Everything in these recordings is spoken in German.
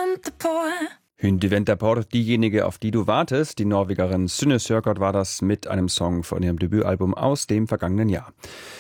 Hun venter på, diejenige, auf die du wartest. Die Norwegerin Synne Sørgaard war das mit einem Song von ihrem Debütalbum aus dem vergangenen Jahr.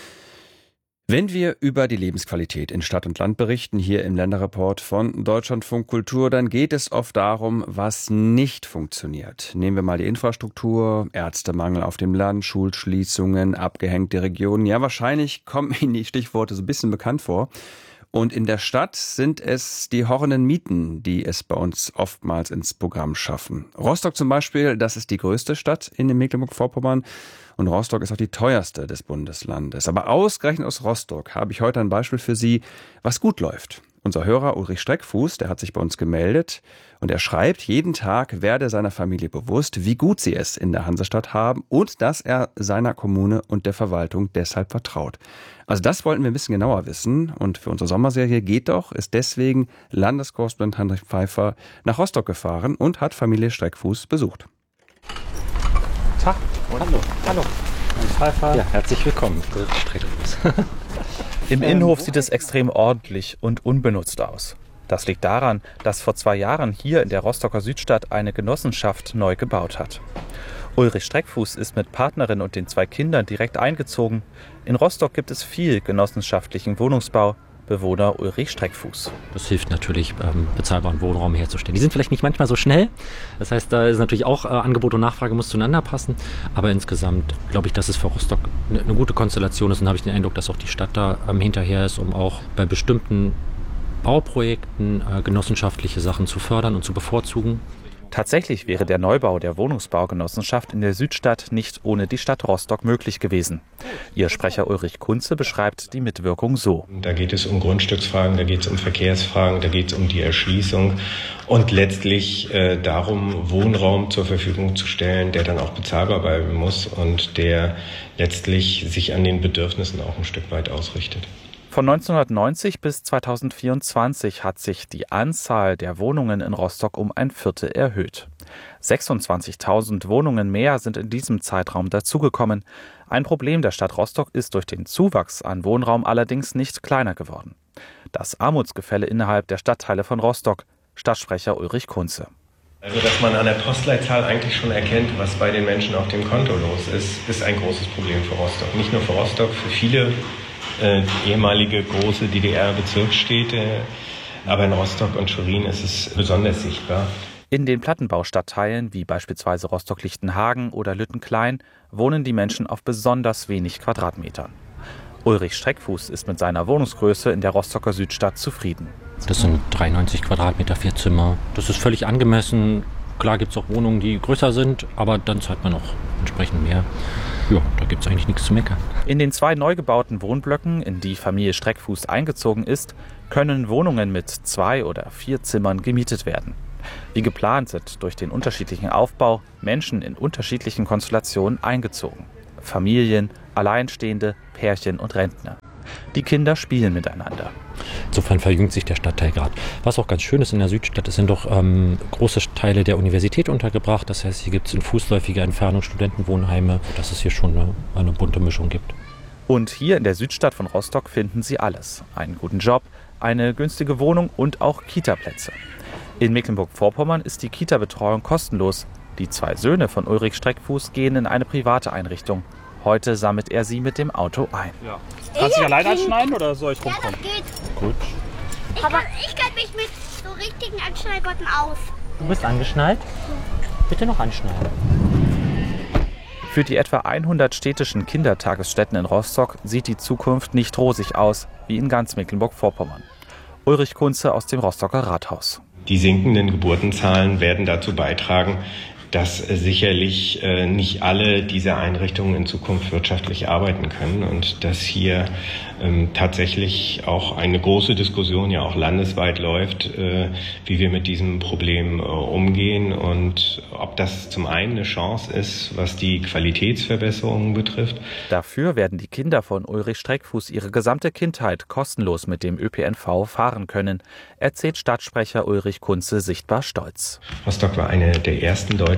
Wenn wir über die Lebensqualität in Stadt und Land berichten, hier im Länderreport von Deutschlandfunk Kultur, dann geht es oft darum, was nicht funktioniert. Nehmen wir mal die Infrastruktur, Ärztemangel auf dem Land, Schulschließungen, abgehängte Regionen. Ja, wahrscheinlich kommen Ihnen die Stichworte so ein bisschen bekannt vor. Und in der Stadt sind es die horrenden Mieten, die es bei uns oftmals ins Programm schaffen. Rostock zum Beispiel, das ist die größte Stadt in Mecklenburg-Vorpommern. Und Rostock ist auch die teuerste des Bundeslandes. Aber ausgerechnet aus Rostock habe ich heute ein Beispiel für Sie, was gut läuft. Unser Hörer Ulrich Streckfuß, der hat sich bei uns gemeldet und er schreibt, jeden Tag werde seiner Familie bewusst, wie gut sie es in der Hansestadt haben und dass er seiner Kommune und der Verwaltung deshalb vertraut. Also das wollten wir ein bisschen genauer wissen und für unsere Sommerserie Geht doch ist deswegen Landeskorrespondent Heinrich Pfeiffer nach Rostock gefahren und hat Familie Streckfuß besucht. Tag. Hallo. Hallo. Pfeiffer. Ja, herzlich willkommen. Streckfuß. Im Innenhof sieht es extrem ordentlich und unbenutzt aus. Das liegt daran, dass vor 2 Jahren hier in der Rostocker Südstadt eine Genossenschaft neu gebaut hat. Ulrich Streckfuß ist mit Partnerin und den 2 Kindern direkt eingezogen. In Rostock gibt es viel genossenschaftlichen Wohnungsbau. Bewohner Ulrich Streckfuß. Das hilft natürlich, bezahlbaren Wohnraum herzustellen. Die sind vielleicht nicht manchmal so schnell. Das heißt, da ist natürlich auch Angebot und Nachfrage muss zueinander passen. Aber insgesamt glaube ich, dass es für Rostock eine gute Konstellation ist. Und habe ich den Eindruck, dass auch die Stadt da hinterher ist, um auch bei bestimmten Bauprojekten genossenschaftliche Sachen zu fördern und zu bevorzugen. Tatsächlich wäre der Neubau der Wohnungsbaugenossenschaft in der Südstadt nicht ohne die Stadt Rostock möglich gewesen. Ihr Sprecher Ulrich Kunze beschreibt die Mitwirkung so. Da geht es um Grundstücksfragen, da geht es um Verkehrsfragen, da geht es um die Erschließung und letztlich darum, Wohnraum zur Verfügung zu stellen, der dann auch bezahlbar bleiben muss und der letztlich sich an den Bedürfnissen auch ein Stück weit ausrichtet. Von 1990 bis 2024 hat sich die Anzahl der Wohnungen in Rostock um 1/4 erhöht. 26.000 Wohnungen mehr sind in diesem Zeitraum dazugekommen. Ein Problem der Stadt Rostock ist durch den Zuwachs an Wohnraum allerdings nicht kleiner geworden. Das Armutsgefälle innerhalb der Stadtteile von Rostock, Stadtsprecher Ulrich Kunze. Also, dass man an der Postleitzahl eigentlich schon erkennt, was bei den Menschen auf dem Konto los ist, ist ein großes Problem für Rostock. Nicht nur für Rostock, für viele ehemalige große DDR-Bezirksstädte, aber in Rostock und Schwerin ist es besonders sichtbar. In den Plattenbaustadtteilen wie beispielsweise Rostock-Lichtenhagen oder Lüttenklein wohnen die Menschen auf besonders wenig Quadratmetern. Ulrich Streckfuß ist mit seiner Wohnungsgröße in der Rostocker Südstadt zufrieden. Das sind 93 Quadratmeter, 4 Zimmer. Das ist völlig angemessen. Klar gibt es auch Wohnungen, die größer sind, aber dann zahlt man auch entsprechend mehr. Ja, da gibt es eigentlich nichts zu meckern. In den 2 neu gebauten Wohnblöcken, in die Familie Streckfuß eingezogen ist, können Wohnungen mit 2 oder 4 Zimmern gemietet werden. Wie geplant sind durch den unterschiedlichen Aufbau Menschen in unterschiedlichen Konstellationen eingezogen. Familien, Alleinstehende, Pärchen und Rentner. Die Kinder spielen miteinander. Insofern verjüngt sich der Stadtteil gerade. Was auch ganz schön ist in der Südstadt, es sind doch große Teile der Universität untergebracht. Das heißt, hier gibt es in fußläufiger Entfernung Studentenwohnheime, dass es hier schon eine bunte Mischung gibt. Und hier in der Südstadt von Rostock finden Sie alles. Einen guten Job, eine günstige Wohnung und auch Kita-Plätze. In Mecklenburg-Vorpommern ist die Kita-Betreuung kostenlos. Die 2 Söhne von Ulrich Streckfuß gehen in eine private Einrichtung. Heute sammelt er sie mit dem Auto ein. Ja. Kannst du dich allein anschneiden oder soll ich rumkommen? Ja, das geht. Gut. Ich kann mich mit so richtigen Anschnallgurten aus. Du bist angeschnallt? Bitte noch anschnallen. Für die etwa 100 städtischen Kindertagesstätten in Rostock sieht die Zukunft nicht rosig aus, wie in ganz Mecklenburg-Vorpommern. Ulrich Kunze aus dem Rostocker Rathaus. Die sinkenden Geburtenzahlen werden dazu beitragen, dass sicherlich nicht alle diese Einrichtungen in Zukunft wirtschaftlich arbeiten können und dass hier tatsächlich auch eine große Diskussion ja auch landesweit läuft, wie wir mit diesem Problem umgehen und ob das zum einen eine Chance ist, was die Qualitätsverbesserungen betrifft. Dafür werden die Kinder von Ulrich Streckfuß ihre gesamte Kindheit kostenlos mit dem ÖPNV fahren können, erzählt Stadtsprecher Ulrich Kunze sichtbar stolz. Rostock war eine der ersten deutschen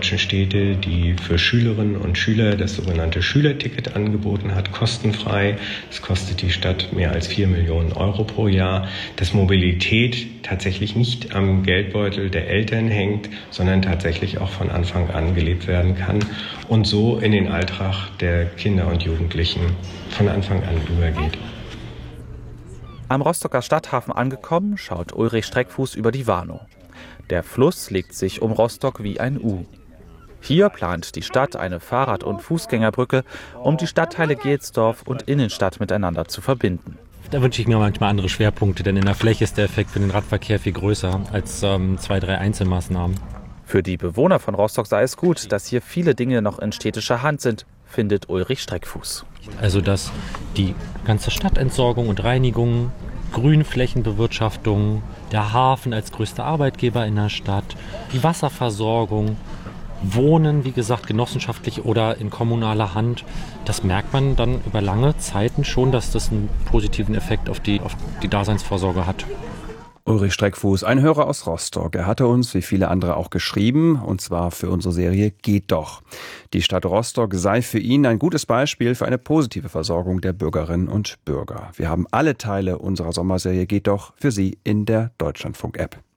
deutschen Städte, die für Schülerinnen und Schüler das sogenannte Schülerticket angeboten hat, kostenfrei. Es kostet die Stadt mehr als 4 Millionen Euro pro Jahr. Dass Mobilität tatsächlich nicht am Geldbeutel der Eltern hängt, sondern tatsächlich auch von Anfang an gelebt werden kann und so in den Alltag der Kinder und Jugendlichen von Anfang an übergeht. Am Rostocker Stadthafen angekommen, schaut Ulrich Streckfuß über die Warnow. Der Fluss legt sich um Rostock wie ein U. Hier plant die Stadt eine Fahrrad- und Fußgängerbrücke, um die Stadtteile Gelsdorf und Innenstadt miteinander zu verbinden. Da wünsche ich mir manchmal andere Schwerpunkte, denn in der Fläche ist der Effekt für den Radverkehr viel größer als 2, 3 Einzelmaßnahmen. Für die Bewohner von Rostock sei es gut, dass hier viele Dinge noch in städtischer Hand sind, findet Ulrich Streckfuß. Also dass die ganze Stadtentsorgung und Reinigung, Grünflächenbewirtschaftung, der Hafen als größter Arbeitgeber in der Stadt, die Wasserversorgung, Wohnen, wie gesagt, genossenschaftlich oder in kommunaler Hand, das merkt man dann über lange Zeiten schon, dass das einen positiven Effekt auf die Daseinsvorsorge hat. Ulrich Streckfuß, ein Hörer aus Rostock. Er hatte uns, wie viele andere, auch geschrieben, und zwar für unsere Serie Geht doch. Die Stadt Rostock sei für ihn ein gutes Beispiel für eine positive Versorgung der Bürgerinnen und Bürger. Wir haben alle Teile unserer Sommerserie Geht doch für Sie in der Deutschlandfunk-App.